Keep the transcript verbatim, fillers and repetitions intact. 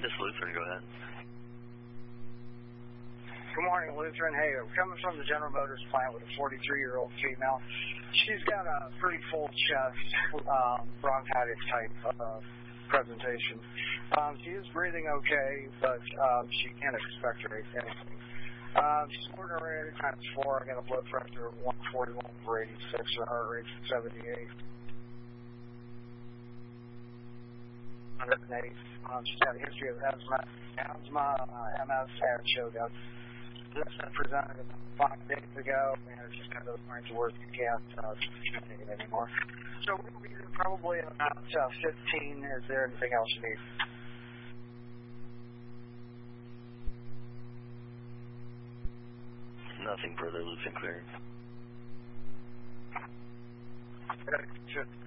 This is Lutheran, go ahead. Good morning, Lutheran. Hey, I'm coming from the General Motors plant with a forty-three-year-old female. She's got a pretty full chest, um, bronchitis type uh, presentation. Um, she is breathing okay, but um, she can't expect her anything. Um, she's ordering her eighty times four. I got a blood pressure of one forty-one over eighty-six, and a heart rate of seventy-eight. one oh eight. Um, she's got a history of asthma, asthma uh, M S, and showed up. This was presented about five days ago, and it's just kind of the point to work you can't uh, take it anymore. So we'll be there probably in about uh, fifteen. Is there anything else you need? Nothing further, Lutheran clearing. Okay, sure.